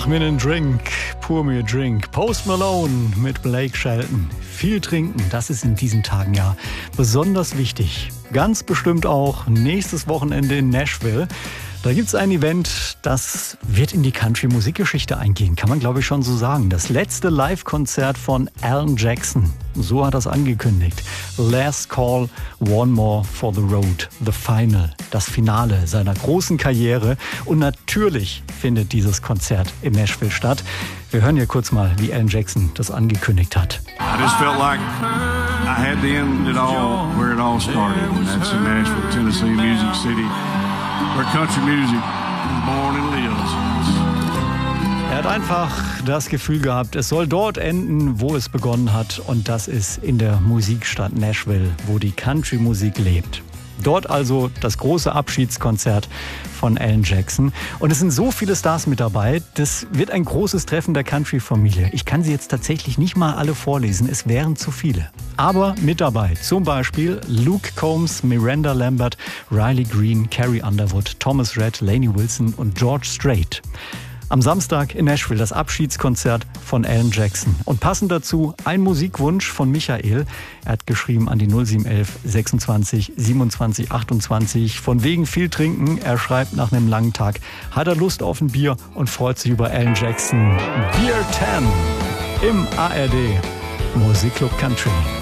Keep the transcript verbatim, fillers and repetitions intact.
Mach mir einen Drink, pour mir a drink. Post Malone mit Blake Shelton. Viel trinken, das ist in diesen Tagen ja besonders wichtig. Ganz bestimmt auch nächstes Wochenende in Nashville. Da gibt es ein Event, das wird in die Country-Musikgeschichte eingehen, kann man glaube ich schon so sagen. Das letzte Live-Konzert von Alan Jackson, so hat er es angekündigt. Last Call, One More for the Road, the Final, das Finale seiner großen Karriere. Und natürlich findet dieses Konzert in Nashville statt. Wir hören hier kurz mal, wie Alan Jackson das angekündigt hat. I just felt like I had to end it all where it all started, and that's in Nashville, Tennessee, Music City, where country music is born and lives. Er hat einfach das Gefühl gehabt, es soll dort enden, wo es begonnen hat. Und das ist in der Musikstadt Nashville, wo die Country-Musik lebt. Dort also das große Abschiedskonzert von Alan Jackson. Und es sind so viele Stars mit dabei. Das wird ein großes Treffen der Country-Familie. Ich kann sie jetzt tatsächlich nicht mal alle vorlesen. Es wären zu viele. Aber mit dabei zum Beispiel Luke Combs, Miranda Lambert, Riley Green, Carrie Underwood, Thomas Rhett, Lainey Wilson und George Strait. Am Samstag in Nashville das Abschiedskonzert von Alan Jackson. Und passend dazu ein Musikwunsch von Michael. Er hat geschrieben an die null sieben eins eins sechsundzwanzig siebenundzwanzig achtundzwanzig. Von wegen viel trinken. Er schreibt, nach einem langen Tag hat er Lust auf ein Bier und freut sich über Alan Jackson. Beer zehn im A R D Musikclub Country.